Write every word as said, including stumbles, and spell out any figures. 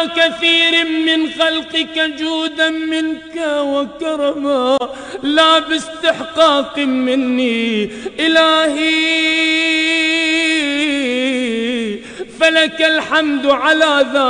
على كثير من خلقك جودا منك وكرما لا باستحقاق مني إلهي، فلك الحمد على ذلك.